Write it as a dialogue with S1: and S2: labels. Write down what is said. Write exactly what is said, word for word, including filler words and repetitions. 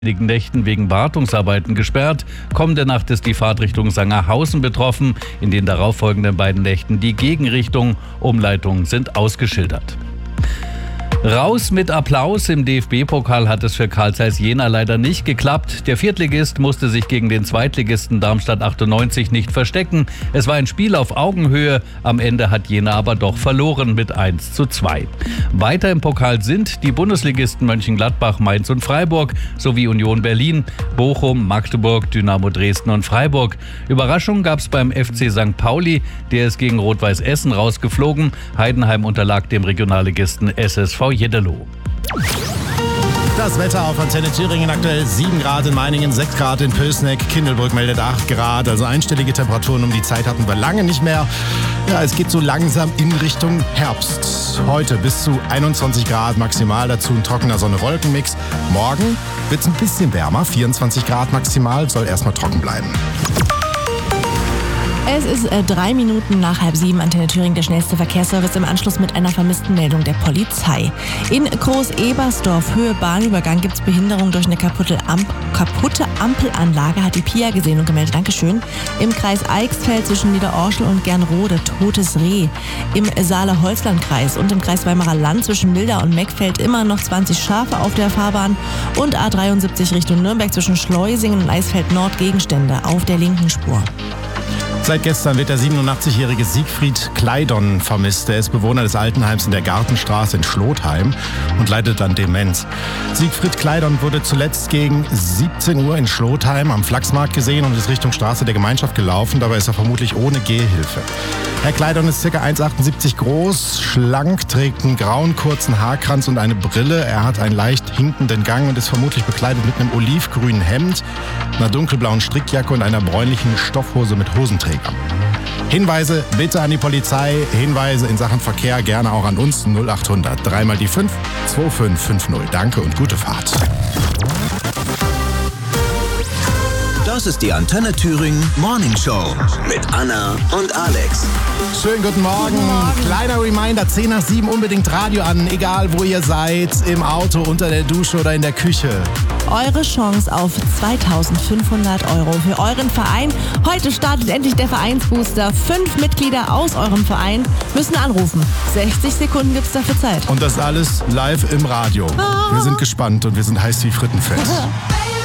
S1: einigen Nächten wegen Wartungsarbeiten gesperrt. Kommende Nacht ist die Fahrt Richtung Sangerhausen betroffen. In den darauffolgenden beiden Nächten die Gegenrichtung. Umleitungen sind ausgeschildert. Raus mit Applaus. Im D F B-Pokal hat es für Carl Zeiss Jena leider nicht geklappt. Der Viertligist musste sich gegen den Zweitligisten Darmstadt achtundneunzig nicht verstecken. Es war ein Spiel auf Augenhöhe. Am Ende hat Jena aber doch verloren mit eins zu zwei. Weiter im Pokal sind die Bundesligisten Mönchengladbach, Mainz und Freiburg sowie Union Berlin, Bochum, Magdeburg, Dynamo Dresden und Freiburg. Überraschung gab es beim F C Sankt Pauli. Der ist gegen Rot-Weiß Essen rausgeflogen. Heidenheim unterlag dem Regionalligisten S S V Jeddelo.
S2: Das Wetter auf Antenne Thüringen, aktuell sieben Grad in Meiningen, sechs Grad in Pößneck, Kindelbrück meldet acht Grad, also einstellige Temperaturen um die Zeit hatten wir lange nicht mehr. Ja, es geht so langsam in Richtung Herbst. Heute bis zu einundzwanzig Grad maximal, dazu ein trockener Sonne-Wolken-Mix. Morgen wird es ein bisschen wärmer, vierundzwanzig Grad maximal, soll erstmal trocken bleiben.
S3: Es ist äh, drei Minuten nach halb sieben. Antenne Thüringen, der schnellste Verkehrsservice im Anschluss mit einer vermissten Meldung der Polizei. In Groß-Ebersdorf, Höhe Bahnübergang, gibt es Behinderung durch eine kaputte, Amp- kaputte Ampelanlage, hat die P I A gesehen und gemeldet. Dankeschön. Im Kreis Eichsfeld zwischen Niederorschel und Gernrode, totes Reh. Im Saale-Holzland-Kreis und im Kreis Weimarer Land zwischen Milda und Meckfeld immer noch zwanzig Schafe auf der Fahrbahn und A dreiundsiebzig Richtung Nürnberg zwischen Schleusingen und Eisfeld Nord Gegenstände auf der linken Spur.
S2: Seit gestern wird der siebenundachtzig-jährige Siegfried Kleidon vermisst. Er ist Bewohner des Altenheims in der Gartenstraße in Schlotheim und leidet an Demenz. Siegfried Kleidon wurde zuletzt gegen siebzehn Uhr in Schlotheim am Flachsmarkt gesehen und ist Richtung Straße der Gemeinschaft gelaufen. Dabei ist er vermutlich ohne Gehhilfe. Herr Kleidon ist ca. eins Komma achtundsiebzig groß, schlank, trägt einen grauen kurzen Haarkranz und eine Brille. Er hat einen leicht hinkenden Gang und ist vermutlich bekleidet mit einem olivgrünen Hemd, einer dunkelblauen Strickjacke und einer bräunlichen Stoffhose mit Hosenträger. Hinweise bitte an die Polizei, Hinweise in Sachen Verkehr gerne auch an uns null achthundert. Dreimal die fünf, zwei fünf fünf null. Danke und gute Fahrt.
S4: Das ist die Antenne Thüringen Morning Show mit Anna und Alex.
S2: Schönen guten Morgen.
S3: Guten Morgen.
S2: Kleiner Reminder, zehn nach sieben unbedingt Radio an, egal wo ihr seid, im Auto, unter der Dusche oder in der Küche.
S3: Eure Chance auf zweitausendfünfhundert Euro für euren Verein. Heute startet endlich der Vereinsbooster. Fünf Mitglieder aus eurem Verein müssen anrufen. sechzig Sekunden gibt's dafür Zeit.
S2: Und das alles live im Radio. Wir sind gespannt und wir sind heiß wie Frittenfett.